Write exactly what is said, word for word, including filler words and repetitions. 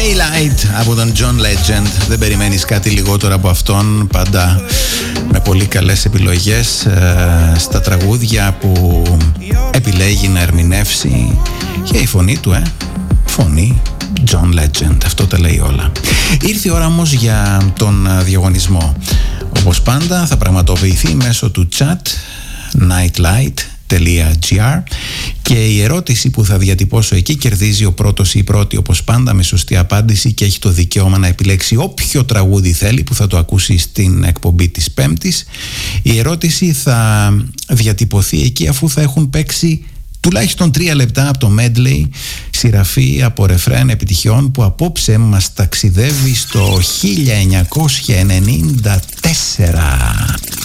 Daylight από τον John Legend. Δεν περιμένεις κάτι λιγότερο από αυτόν. Πάντα με πολύ καλές επιλογές ε, στα τραγούδια που επιλέγει να ερμηνεύσει. Και η φωνή του, ε, φωνή John Legend, αυτό τα λέει όλα. Ήρθε η ώρα όμως για τον διαγωνισμό. Όπως πάντα θα πραγματοποιηθεί μέσω του chat nightlight τελεία gr και η ερώτηση που θα διατυπώσω εκεί κερδίζει ο πρώτος ή η πρώτη, όπως πάντα, με σωστή απάντηση, και έχει το δικαίωμα να επιλέξει όποιο τραγούδι θέλει που θα το ακούσει στην εκπομπή της Πέμπτης. Η ερώτηση θα διατυπωθεί εκεί αφού θα έχουν παίξει τουλάχιστον τρία λεπτά από το medley, σειραφή από ρεφρέν επιτυχιών που απόψε μας ταξιδεύει στο χίλια εννιακόσια ενενήντα τέσσερα.